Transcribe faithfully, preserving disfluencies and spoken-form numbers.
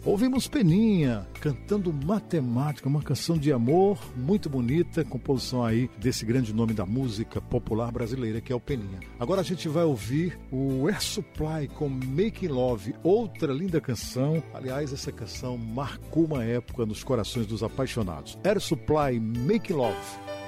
Ouvimos Peninha cantando Matemática, uma canção de amor muito bonita, composição aí desse grande nome da música popular brasileira, que é o Peninha. Agora a gente vai ouvir o Air Supply com Making Love, outra linda canção. Aliás, essa canção marcou uma época nos corações dos apaixonados. Air Supply, Making Love.